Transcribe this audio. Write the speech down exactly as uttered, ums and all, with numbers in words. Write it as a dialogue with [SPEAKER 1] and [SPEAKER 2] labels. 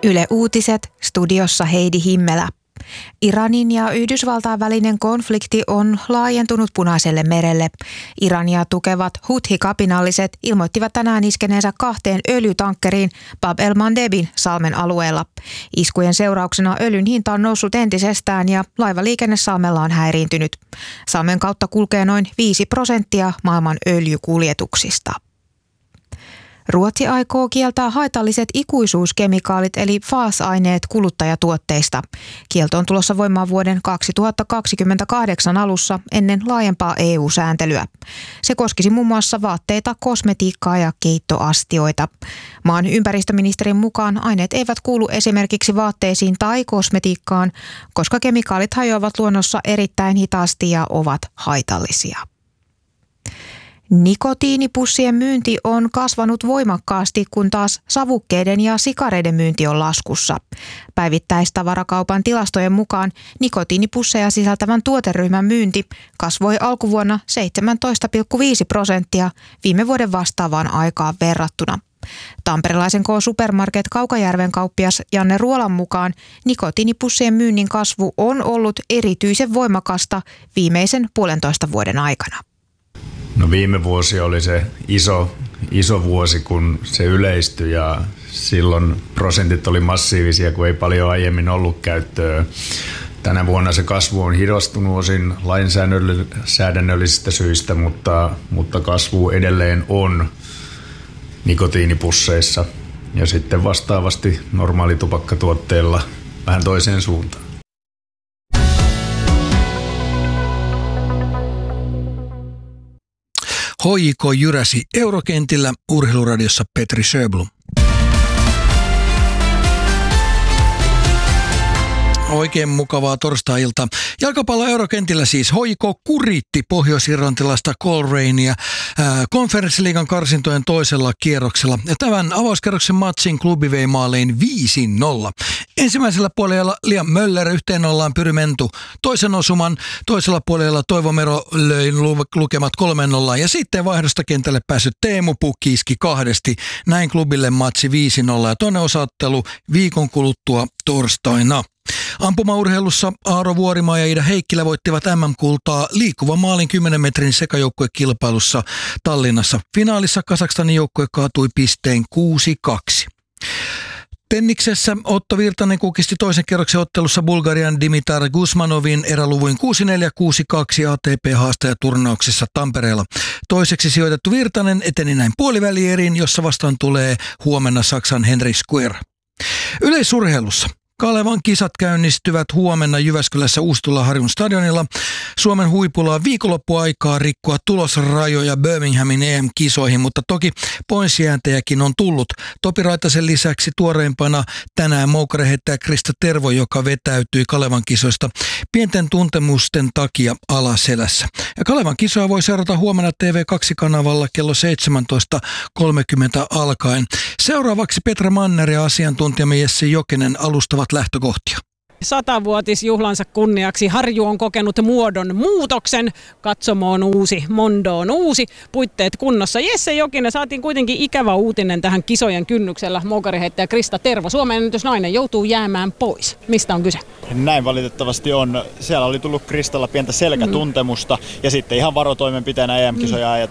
[SPEAKER 1] Yle Uutiset, studiossa Heidi Himmelä. Iranin ja Yhdysvaltain välinen konflikti on laajentunut Punaiselle merelle. Irania tukevat Houthi-kapinalliset ilmoittivat tänään iskeneensä kahteen öljytankkeriin Bab el-Mandebin salmen alueella. Iskujen seurauksena öljyn hinta on noussut entisestään ja laivaliikenne salmella on häiriintynyt. Salmen kautta kulkee noin viisi prosenttia maailman öljykuljetuksista. Ruotsi aikoo kieltää haitalliset ikuisuuskemikaalit eli F A S-aineet kuluttajatuotteista. Kielto on tulossa voimaan vuoden kaksituhattakaksikymmentäkahdeksan alussa ennen laajempaa E U-sääntelyä. Se koskisi muun muassa vaatteita, kosmetiikkaa ja keittoastioita. Maan ympäristöministerin mukaan aineet eivät kuulu esimerkiksi vaatteisiin tai kosmetiikkaan, koska kemikaalit hajoavat luonnossa erittäin hitaasti ja ovat haitallisia. Nikotiinipussien myynti on kasvanut voimakkaasti, kun taas savukkeiden ja sikareiden myynti on laskussa. Päivittäistavarakaupan tilastojen mukaan nikotiinipusseja sisältävän tuoteryhmän myynti kasvoi alkuvuonna seitsemäntoista pilkku viisi prosenttia viime vuoden vastaavaan aikaan verrattuna. Tamperelaisen K-Supermarket Kaukajärven kauppias Janne Ruolan mukaan nikotiinipussien myynnin kasvu on ollut erityisen voimakasta viimeisen puolentoista vuoden aikana.
[SPEAKER 2] No viime vuosi oli se iso, iso vuosi, kun se yleistyi ja silloin prosentit oli massiivisia, kun ei paljon aiemmin ollut käyttöä. Tänä vuonna se kasvu on hidastunut osin lainsäädännöllisistä syistä, mutta, mutta kasvu edelleen on nikotiinipusseissa ja sitten vastaavasti normaalitupakkatuotteilla vähän toiseen suuntaan.
[SPEAKER 3] H J K jyräsi Eurokentillä, Urheiluradiossa Petri Sjöblom. Oikein mukavaa torstai-iltaa. Jalkapallo Eurokentillä siis H J K kuritti pohjois-irlantilaista Colrainia konferenssiliigan karsintojen toisella kierroksella. Ja tämän avauskerroksen matsin klubi vei maalein viisi nolla. Ensimmäisellä puolella Liam Möller yhteen nollaan Pyry Mentu toisen osuman. Toisella puolella Toivo Mero löi lukemat kolme nolla ja sitten vaihdosta kentälle päässyt Teemu Pukki iski kahdesti. Näin klubille matsi viisi nolla ja toinen osaottelu viikon kuluttua torstaina. Ampumaurheilussa Aaro Vuorimaa ja Ida Heikkilä voittivat M M-kultaa liikkuvan maalin kymmenen metrin sekajoukkuekilpailussa Tallinnassa. Finaalissa Kazakstanin joukkue kaatui pisteen kuusi kaksi. Tenniksessä Otto Virtanen kukisti toisen kerroksen ottelussa Bulgarian Dimitar Gusmanovin eräluvuin kuusi neljä kuusi kaksi A T P-haastajaturnauksessa Tampereella. Toiseksi sijoitettu Virtanen eteni näin puolivälieriin, jossa vastaan tulee huomenna Saksan Henry Square. Yleisurheilussa Kalevan kisat käynnistyvät huomenna Jyväskylässä Uustula-Harjun stadionilla. Suomen huipulla on viikonloppuaikaa rikkoa tulosrajoja Birminghamin E M-kisoihin, mutta toki pointsijääntejäkin on tullut. Topi Raitasen lisäksi tuoreimpana tänään moukareheittäjä Krista Tervo, joka vetäytyi Kalevan kisoista pienten tuntemusten takia alaselässä. Ja Kalevan kisoa voi seurata huomenna T V kaksi-kanavalla kello seitsemäntoista kolmekymmentä alkaen. Seuraavaksi Petra Manner ja asiantuntijamme Jesse Jokinen alustavat lähtökohtia.
[SPEAKER 4] Satavuotisjuhlansa kunniaksi Harju on kokenut muodon muutoksen. Katsomo on uusi, Mondo on uusi, puitteet kunnossa. Jesse Jokinen, saatiin kuitenkin ikävä uutinen tähän kisojen kynnyksellä. Moukariheittäjä Krista Tervo, Suomen ennätysnainen, joutuu jäämään pois. Mistä on kyse?
[SPEAKER 5] Näin valitettavasti on. Siellä oli tullut Kristalla pientä selkätuntemusta mm. ja sitten ihan varotoimenpiteenä E M-kisoja mm.